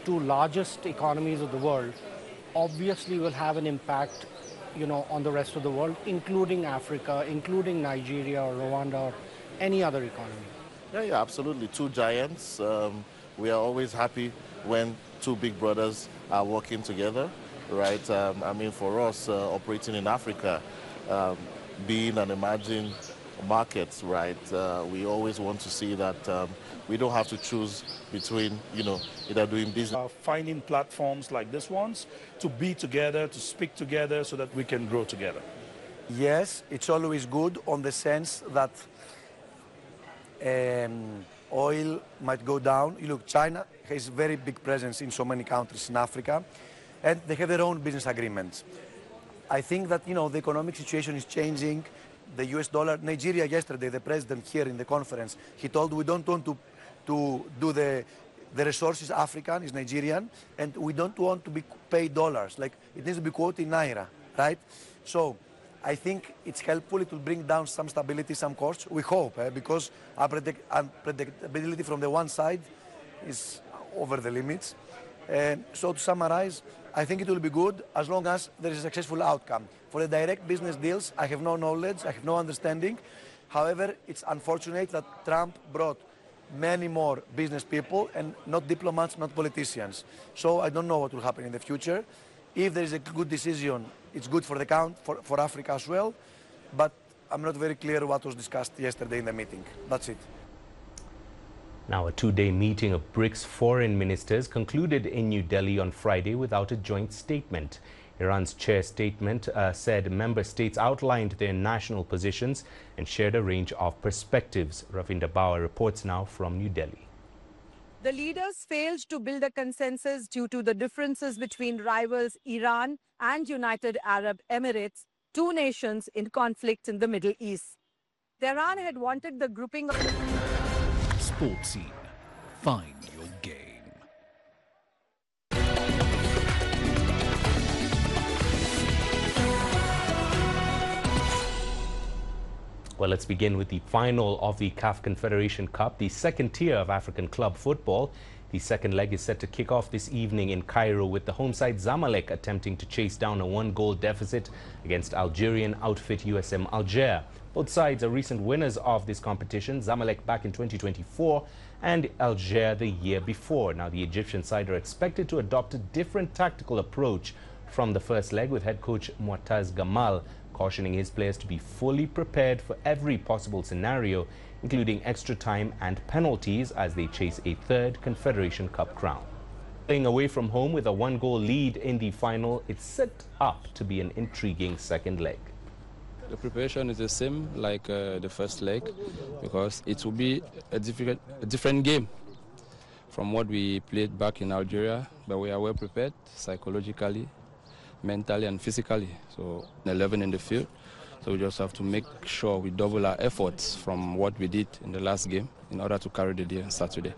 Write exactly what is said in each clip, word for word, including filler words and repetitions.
two largest economies of the world obviously will have an impact, you know, on the rest of the world, including Africa, including Nigeria or Rwanda or any other economy. Yeah, yeah, absolutely. Two giants. Um, we are always happy when two big brothers are working together, right? Um, I mean, for us, uh, operating in Africa, um, being an emerging market, right, uh, we always want to see that um, we don't have to choose between, you know, either doing business. Uh, finding platforms like this ones to be together, to speak together so that we can grow together. Yes, it's always good on the sense that um, oil might go down. You look, China has very big presence in so many countries in Africa, and they have their own business agreements. I think that, you know, the economic situation is changing. The U S dollar, Nigeria yesterday, the president here in the conference, he told we don't want to, to do the, the resources African, is Nigerian, and we don't want to be paid dollars. Like, it needs to be quoted in Naira, right? So I think it's helpful. It will bring down some stability, some costs. We hope, eh, because unpredictability from the one side is over the limits. And so to summarize, I think it will be good as long as there is a successful outcome. For the direct business deals, I have no knowledge, I have no understanding. However, it's unfortunate that Trump brought many more business people and not diplomats, not politicians. So I don't know what will happen in the future. If there is a good decision, it's good for the count, for, for Africa as well. But I'm not very clear what was discussed yesterday in the meeting. That's it. Now, a two-day meeting of BRICS foreign ministers concluded in New Delhi on Friday without a joint statement. Iran's chair statement uh, said member states outlined their national positions and shared a range of perspectives. Ravinder Bauer reports now from New Delhi. The leaders failed to build a consensus due to the differences between rivals Iran and United Arab Emirates, two nations in conflict in the Middle East. Tehran had wanted the grouping of Sports Scene. Find your game. Well, let's begin with the final of the C A F Confederation Cup, the second tier of African club football. The second leg is set to kick off this evening in Cairo with the home side Zamalek attempting to chase down a one-goal deficit against Algerian outfit U S M Alger. Both sides are recent winners of this competition, Zamalek back in twenty twenty-four and Alger the year before. Now, the Egyptian side are expected to adopt a different tactical approach from the first leg, with head coach Muataz Gamal cautioning his players to be fully prepared for every possible scenario, including extra time and penalties as they chase a third Confederation Cup crown. Playing away from home with a one-goal lead in the final, it's set up to be an intriguing second leg. The preparation is the same like uh, the first leg, because it will be a different, a different game from what we played back in Algeria, but we are well prepared psychologically, mentally and physically. So eleven in the field, so we just have to make sure we double our efforts from what we did in the last game in order to carry the day on Saturday.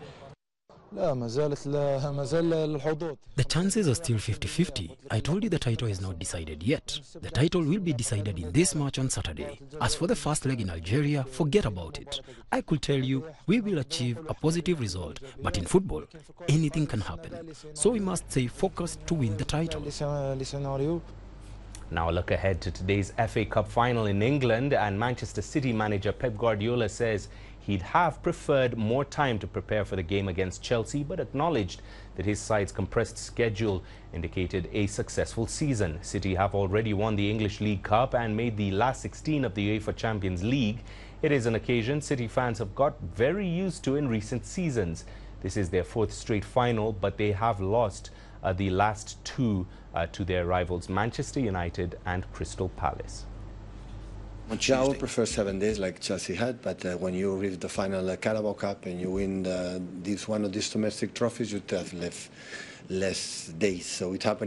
The chances are still fifty fifty. I told you the title is not decided yet. The title will be decided in this match on Saturday. As for the first leg in Algeria, forget about it. I could tell you we will achieve a positive result, but in football, anything can happen. So we must stay focused to win the title. Now, a look ahead to today's F A Cup final in England, and Manchester City manager Pep Guardiola says he'd have preferred more time to prepare for the game against Chelsea, but acknowledged that his side's compressed schedule indicated a successful season. City have already won the English League Cup and made the last sixteen of the UEFA Champions League. It is an occasion City fans have got very used to in recent seasons. This is their fourth straight final, but they have lost uh, the last two uh, to their rivals Manchester United and Crystal Palace. I would prefer seven days like Chelsea had, but uh, when you reach the final uh, Carabao Cup and you win uh, this one of these domestic trophies, you have less, less days. So it happened.